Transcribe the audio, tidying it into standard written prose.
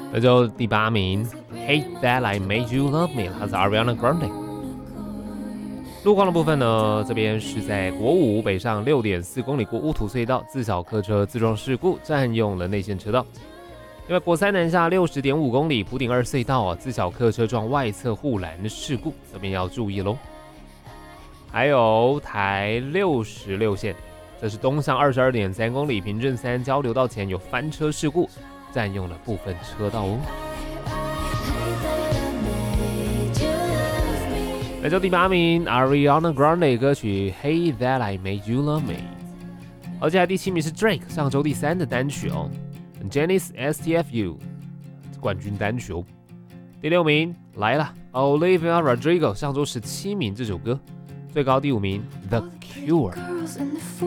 那就第8名 ，Hate That I Made You Love Me， 它是 Ariana Grande。路况的部分呢，这边是在国5北上6.4公里过乌土隧道，自小客车自撞事故，占用了内线车道。因为国3南下60.5公里埔顶2隧道自小客车撞外侧护栏事故，这边要注意咯。还有台66线，这是东向22.3公里平镇3交流道前有翻车事故，占用了部分车道哦。来到第8名 ，Ariana Grande 歌曲《Hey That I Made You Love Me》，而接下来第7名是 Drake 上周第3的单曲哦。Janis STFU 冠军单曲哦。第6名来了 Olivia Rodrigo 上周17名这首歌，最高第5名 The Cure。